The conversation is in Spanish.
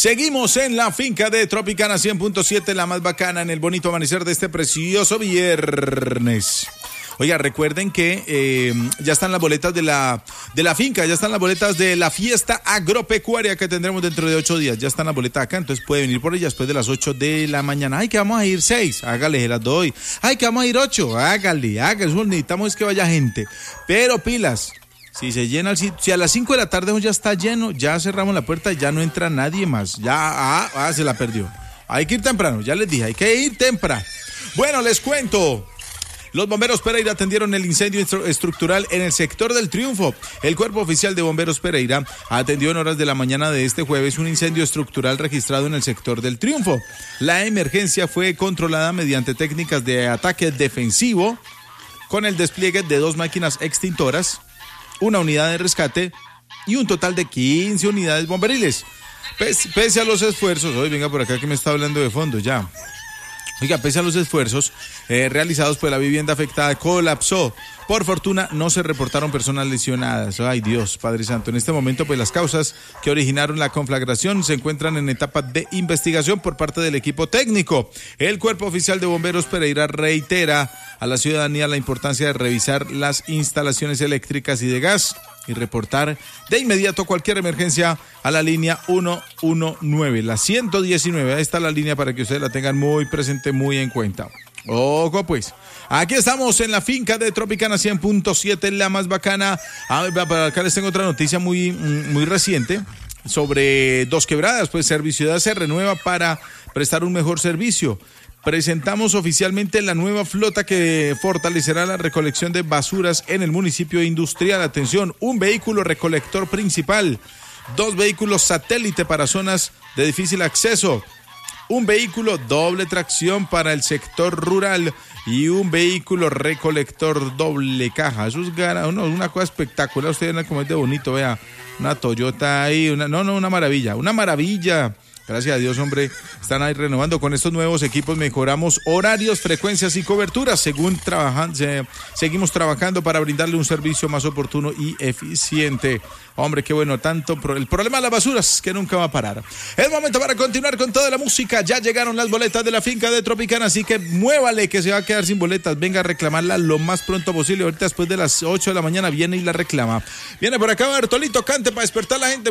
Seguimos en la finca de Tropicana 100.7, la más bacana en el bonito amanecer de este precioso viernes. Oiga, recuerden que ya están las boletas de la finca, ya están las boletas de la fiesta agropecuaria que tendremos dentro de 8 días. Ya están las boletas acá, entonces puede venir por ellas después de las 8 de la mañana. Ay, que vamos a ir 6, hágale, se las doy. Ay, que vamos a ir 8, hágale, eso necesitamos es que vaya gente. Pero pilas. Si se llena si a las 5 de la tarde ya está lleno, ya cerramos la puerta y ya no entra nadie más. Ya, se la perdió. Hay que ir temprano, ya les dije, hay que ir temprano. Bueno, les cuento. Los bomberos Pereira atendieron el incendio estructural en el sector del Triunfo. El Cuerpo Oficial de Bomberos Pereira atendió en horas de la mañana de este jueves un incendio estructural registrado en el sector del Triunfo. La emergencia fue controlada mediante técnicas de ataque defensivo con el despliegue de 2 máquinas extintoras, una unidad de rescate y un total de 15 unidades bomberiles. Pese a los esfuerzos, hoy venga por acá que me está hablando de fondo ya. Oiga, pese a los esfuerzos realizados, pues la vivienda afectada colapsó. Por fortuna, no se reportaron personas lesionadas. Ay, Dios, Padre Santo. En este momento, pues las causas que originaron la conflagración se encuentran en etapa de investigación por parte del equipo técnico. El Cuerpo Oficial de Bomberos Pereira reitera a la ciudadanía la importancia de revisar las instalaciones eléctricas y de gas y reportar de inmediato cualquier emergencia a la línea 119, la 119. Ahí está la línea para que ustedes la tengan muy presente, muy en cuenta. Ojo pues, aquí estamos en la finca de Tropicana 100.7, la más bacana. Para acá les tengo otra noticia muy reciente sobre Dos Quebradas. Pues Serviciudad se renueva para prestar un mejor servicio. Presentamos oficialmente la nueva flota que fortalecerá la recolección de basuras en el municipio industrial. Atención, un vehículo recolector principal, 2 vehículos satélite para zonas de difícil acceso, un vehículo doble tracción para el sector rural y un vehículo recolector doble caja. Eso es una cosa espectacular. Ustedes ven cómo es de bonito, vea, una Toyota ahí, una maravilla, una maravilla. Gracias a Dios, hombre, están ahí renovando. Con estos nuevos equipos mejoramos horarios, frecuencias y coberturas. Seguimos trabajando para brindarle un servicio más oportuno y eficiente. Hombre, qué bueno, el problema de las basuras que nunca va a parar. Es momento para continuar con toda la música. Ya llegaron las boletas de la finca de Tropicana, así que muévale que se va a quedar sin boletas. Venga a reclamarla lo más pronto posible. Ahorita después de las 8 de la mañana viene y la reclama. Viene por acá Bertolito Cante para despertar a la gente.